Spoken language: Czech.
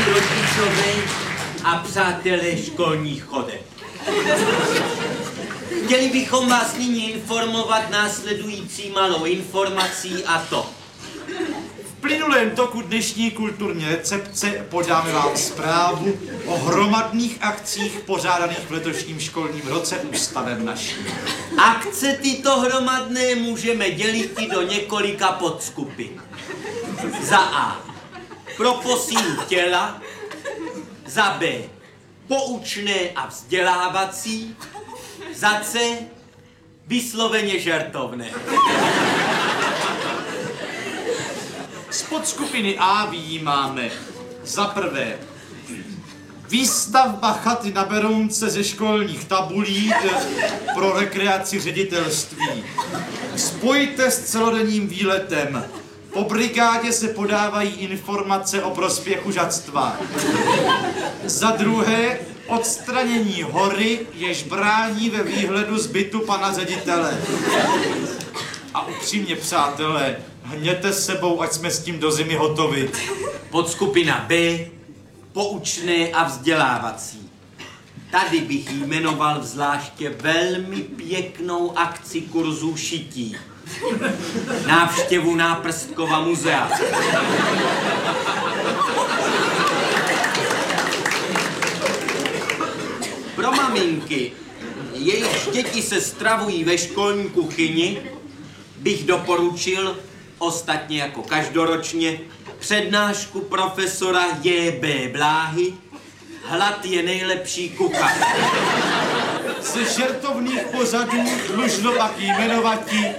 rodičové a přátelé školních chodeb. Chtěli bychom vás nyní informovat následující malou informací a to. V plynulém toku dnešní kulturní recepce podáme vám zprávu o hromadných akcích pořádaných v letošním školním roce ústavem naším. Akce tyto hromadné můžeme dělit i do několika podskupin. Za A. Pro posílu těla. Za B. Poučné a vzdělávací. Za C. Vysloveně žertovné. Z podskupiny A vyjímáme za prvé výstavba chaty na Berounce ze školních tabulí pro rekreaci ředitelství. Spojte s celodenním výletem. Po brigádě se podávají informace o prospěchu žadstva. Za druhé odstranění hory, jež brání ve výhledu z bytu pana ředitele. A upřímně, přátelé, hněte s sebou, ať jsme s tím do zimy hotovi. Podskupina B. Poučné a vzdělávací. Tady bych jmenoval zvláště velmi pěknou akci kurzů šití. Návštěvu Náprstkova muzea. Pro maminky, jejichž děti se stravují ve školní kuchyni, bych doporučil, ostatně jako každoročně, přednášku profesora J.B. Bláhy Hlad je nejlepší kuchař. Ze žertovných pořadů dlužno pak jmenovati